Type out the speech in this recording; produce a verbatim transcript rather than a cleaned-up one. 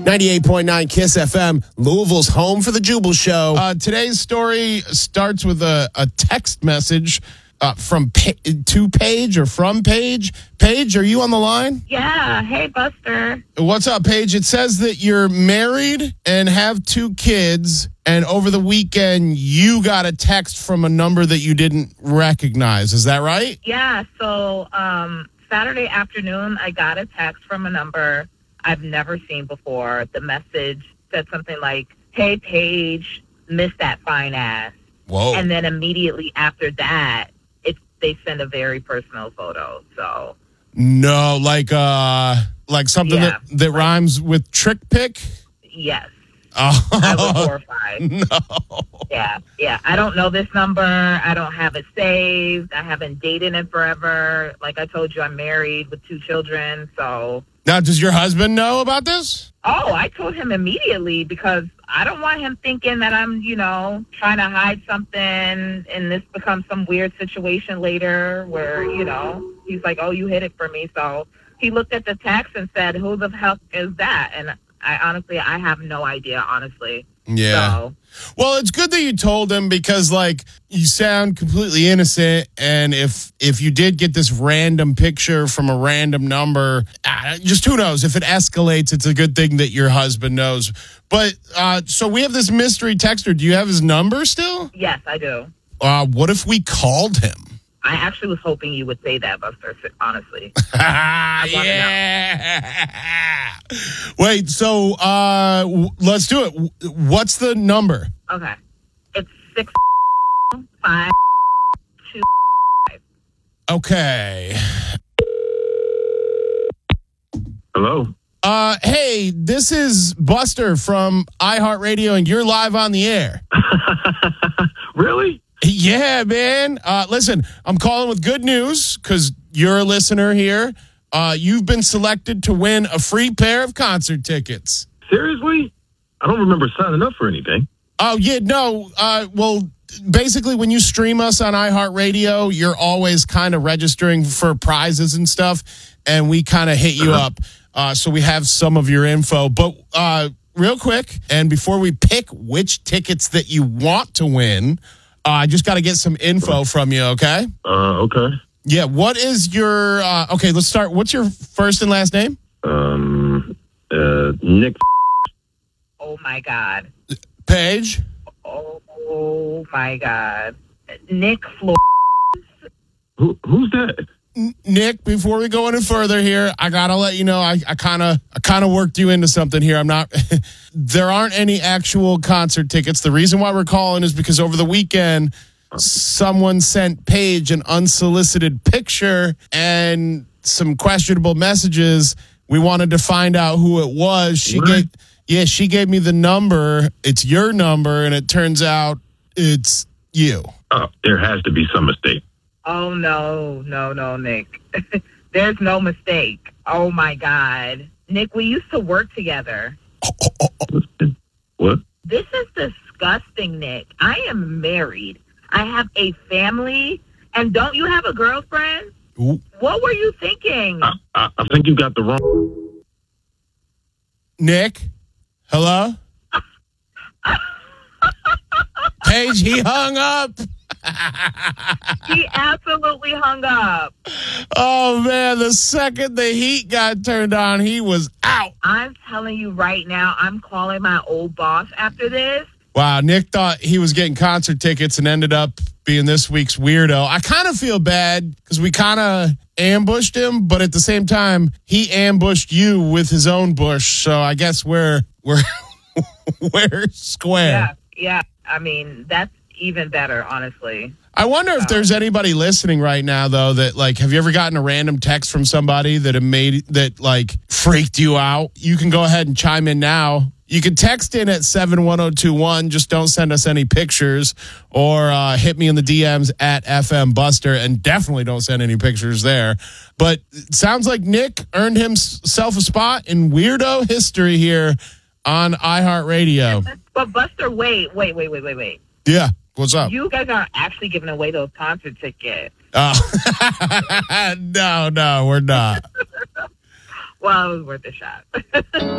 ninety-eight point nine KISS F M, Louisville's home for the Jubal Show. Uh, today's story starts with a, a text message uh, from pa- to Paige or from Paige. Paige, are you on the line? Yeah. Hey, Buster. What's up, Paige? It says that you're married and have two kids, and over the weekend you got a text from a number that you didn't recognize. Is that right? Yeah. So um, Saturday afternoon, I got a text from a number I've never seen before. The message said something like, "Hey, Paige, missed that fine ass." Whoa. And then immediately after that, it's they send a very personal photo. So No, like uh, like something Yeah. that, that rhymes with trick pick? yes, Oh, I was horrified. no. Yeah, yeah. I don't know this number. I don't have it saved. I haven't dated in forever. Like I told you, I'm married with two children. So, Now, does your husband know about this? oh, I told him immediately because I don't want him thinking that I'm, you know, trying to hide something and this becomes some weird situation later where, you know, he's like, "Oh, you hid it for me." So he looked at the text and said, "Who the heck is that?" And I honestly, I have no idea, honestly. Yeah. So, Well, it's good that you told him because, like, you sound completely innocent. And if if you did get this random picture from a random number, uh, just who knows? If it escalates, it's a good thing that your husband knows. But uh, so we have this mystery texter. Do you have his number still? yes, I do. Uh, what if we called him? I actually was hoping you would say that, Buster, honestly. Ah, wanna yeah. Wait, so uh, w- let's do it. W- What's the number? Okay. It's six five two. Okay. Hello. Uh, hey, this is Buster from iHeartRadio, and you're live on the air. Really? Yeah, man. Uh, listen, I'm calling with good news because you're a listener here. Uh, you've been selected to win a free pair of concert tickets. Seriously? I don't remember signing up for anything. Oh, yeah, no. Uh, well, basically, when you stream us on iHeartRadio, you're always kind of registering for prizes and stuff, and we kind of hit you Uh-huh. up. Uh, so we have some of your info. But uh, real quick, and before we pick which tickets that you want to win, uh, I just got to get some info from you, okay? Uh, okay. Yeah, what is your... Uh, okay, let's start. What's your first and last name? Um, uh, Nick. Oh, my God. Paige? Oh, my God. Nick Floyd. Who, who's that? Nick, before we go any further here, I gotta let you know I kind of I kind of worked you into something here. I'm not. There aren't any actual concert tickets. The reason why we're calling is because over the weekend, someone sent Paige an unsolicited picture and some questionable messages. We wanted to find out who it was. She What? gave yeah, she gave me the number. It's your number, and it turns out it's you. Oh, there has to be some mistake. Oh, no, no, no, Nick. There's no mistake. Oh, my God. Nick, we used to work together. What? This is disgusting, Nick. I am married. I have a family. And don't you have a girlfriend? Ooh. What were you thinking? I, I, I think you got the wrong. Nick, hello? Paige, he hung up. He absolutely hung up. Oh, man, the second the heat got turned on, he was out. I'm telling you right now, I'm calling my old boss after this. Wow, Nick thought he was getting concert tickets and ended up being this week's weirdo. I kind of feel bad because we kind of ambushed him, but at the same time, he ambushed you with his own bush. So I guess we're we're we're square. Yeah, yeah. I mean, that's even better, honestly. I wonder if there's anybody listening right now, though, that, like, have you ever gotten a random text from somebody that have made, that, like, freaked you out? You can go ahead and chime in now. You can text in at seven one zero two one. Just don't send us any pictures, or uh, hit me in the D Ms at F M Buster, and definitely don't send any pictures there. But it sounds like Nick earned himself a spot in weirdo history here on iHeartRadio. But Buster, wait, wait, wait, wait, wait, wait. Yeah. What's up? You guys aren't actually giving away those concert tickets. Oh. no, no, we're not. Well, it was worth a shot.